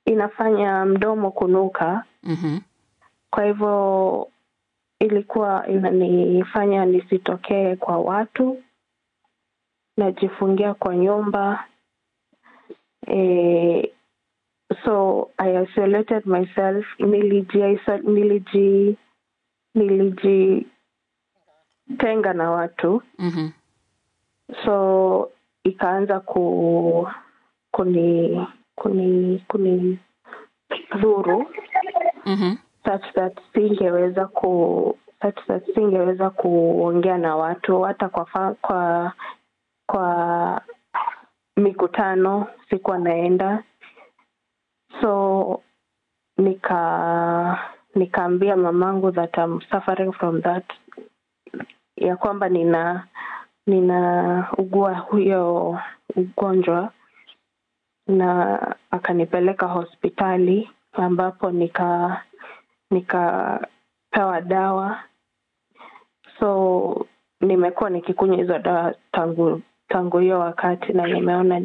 inafanya mdomo kunuka. Kwa hivyo ilikuwa inanifanya nisitokee kwa watu, najifungia kwa nyumba. So I isolated myself, nilijitenga na watu. So ikaanza kuni dhuru. Such that singeweza kuongea na watu hata kwa mikutano sikuwa naenda. So nikaambia mamangu that I'm suffering from that, ya kwamba nina ugua huyo ugonjwa, na akanipeleka hospitali ambapo nikapewa dawa. So nimekuwa nikikunywa hizo dawa tangu hiyo wakati, na nimeona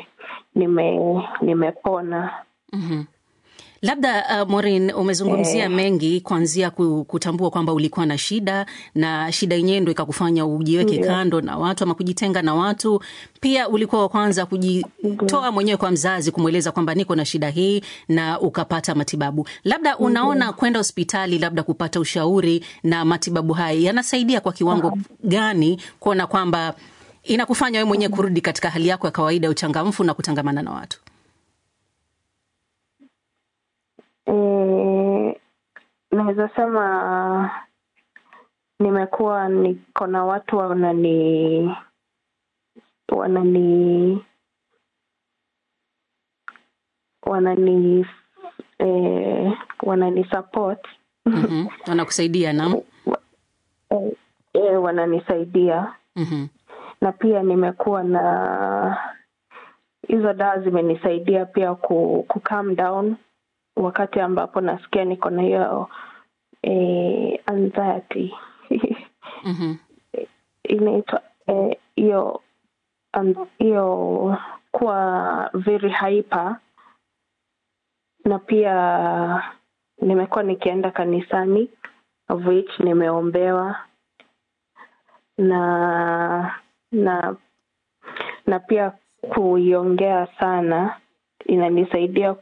nimepona. Labda Maureen, umezungumzia mengi, kuanzia kutambua kwamba ulikuwa na shida, na shida yenyewe ndio ikakufanya ujiweke kando na watu ama kujitenga na watu. Pia ulikuwa wa kwanza kujitoa mwenyewe kwa mzazi, kumweleza kwamba niko na shida hii, na ukapata matibabu. Labda unaona kwenda hospitali, labda kupata ushauri na matibabu haya yanasaidia kwa kiwango gani kuona kwamba inakufanya wewe mwenyewe kurudi katika hali yako ya kawaida, uchangamfu na kutangamana na watu? Naweza sema nimekuwa niko na watu wanani support. Wanakusaidia na wananisaidia. Na pia nimekuwa na hizo dawa zimenisaidia pia ku calm down wakati ambapo nasikia niko na hiyo anxiety. Inaitwa hiyo kuwa very hyper. Na pia nimekuwa nikienda kanisani, of which nimeombewa, na pia kuiongea sana inanisaidia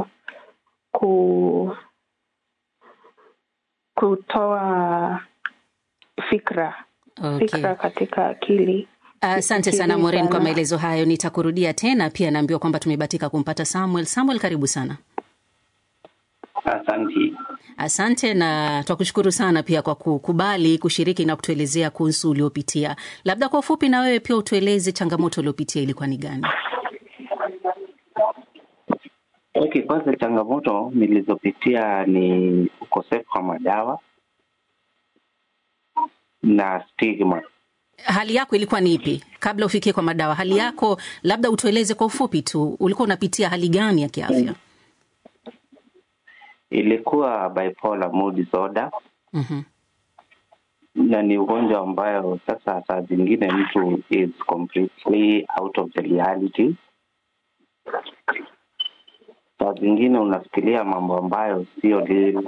kutoa fikra katika akili. Asante sana Maureen kwa maelezo hayo. Nitakurudia tena. Pia naambiwa kwamba tumebahatika kumpata Samuel, karibu sana. Asante, na tukushukuru sana pia kwa kukubali kushiriki na kutuelezea kuhusu uliopitia. Labda kwa ufupi na wewe pia utueleze changamoto uliopitia ilikuwa ni gani? Kwanza changamoto nilizopitia ni ukosefu wa madawa na stigma. Hali yako ilikuwa ni ipi kabla ufikie kwa madawa? Hali yako labda utueleze kwa ufupi tu, ulikuwa unapitia hali gani ya kiafya? Ilikuwa bipolar mood disorder. Na ni ugonjwa ambayo sasa saa zingine mtu is completely out of the reality. Saa zingine unafikiria mambo ambayo sio real.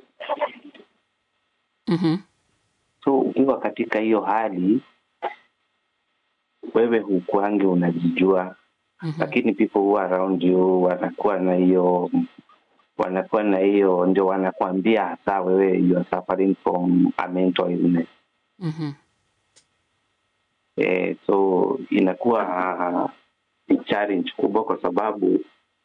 So ukiwa katika hiyo hali, wewe hukuangi unajijua. Lakini people who are around you wanakuwa na hiyo ndio wanakuambia hasa wewe you are suffering from a mental illness. So inakuwa challenge kubwa, kwa sababu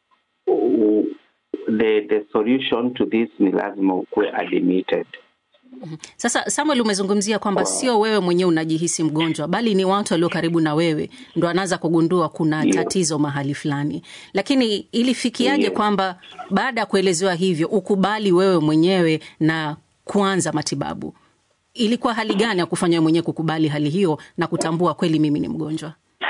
the solution to this ni lazima ukue admitted. Sasa Samuel, umezungumzia kwamba sio wewe mwenyewe unajihisi mgonjwa, bali ni watu walio karibu na wewe ndio wanaanza kugundua kuna tatizo mahali fulani. Lakini ilifikiaje kwamba baada ya kuelezewa hivyo ukubali wewe mwenyewe na kuanza matibabu? Ilikuwa hali gani ya kufanya wewe mwenyewe kukubali hali hiyo na kutambua kweli mimi ni mgonjwa?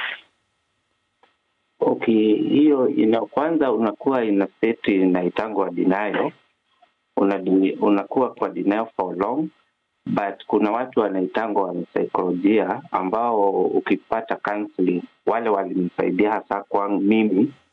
Hiyo kwanza unakuwa ina state inaitangwa denial. Unakuwa kwa denial for long, but kuna watu wanaitangwa saikolojia ambao ukipata counseling, wale walinisaidia hasa kwa mimi